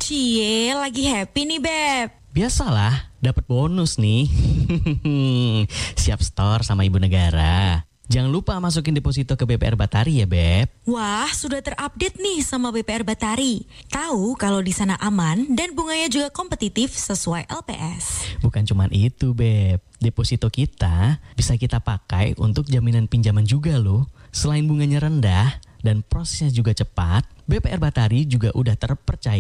Cie, lagi happy nih, Beb. Biasalah, dapat bonus nih. Siap store sama Ibu Negara. Jangan lupa masukin deposito ke BPR Batari ya, Beb. Wah, sudah terupdate nih sama BPR Batari. Tahu kalau di sana aman dan bunganya juga kompetitif sesuai LPS. Bukan cuma itu, Beb. Deposito kita bisa kita pakai untuk jaminan pinjaman juga loh. Selain bunganya rendah dan prosesnya juga cepat, BPR Batari juga udah terpercaya